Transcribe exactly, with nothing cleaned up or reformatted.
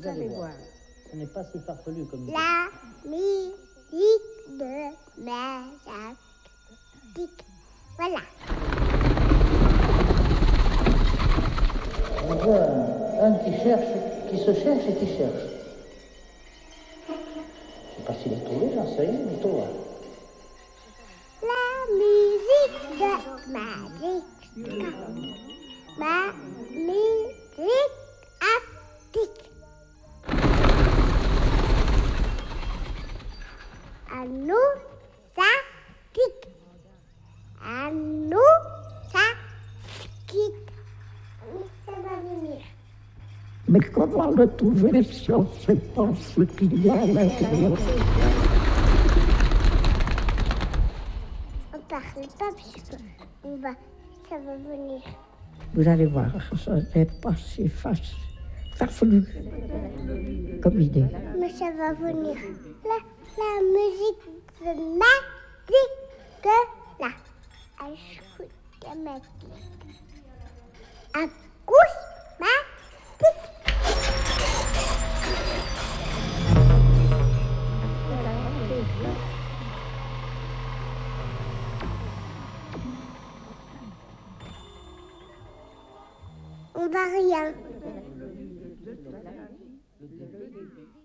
Vous allez voir. Ce n'est pas si farfelu comme ça. La musique de Méjatic. Voilà. On voit un qui cherche, qui se cherche et qui cherche. Je ne sais pas s'il a trouvé, j'en sais rien, mais toi. La musique de Magic. Ma musique aptique. À nous, ça tique. À nous, ça quitte. Ça va venir. Mais comment le trouver si on ne sait pas ce qu'il y a à l'intérieur? On parle pas puisque on va, ça va venir. Vous allez voir, ce n'est pas si facile. Farfelu comme idée. Mais ça va venir. La, la musique de Magic de la acousmatique. Acousmatique. On va rien.